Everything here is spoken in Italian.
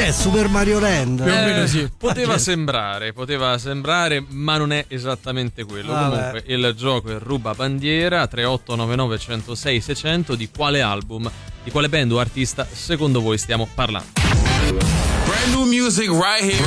Che è Super Mario Land? Più o meno sì. Poteva sembrare, ma non è esattamente quello. Vabbè. Comunque il gioco è Ruba Bandiera. 3899 106 600. Di quale album, di quale band o artista secondo voi stiamo parlando? Brand new music right here,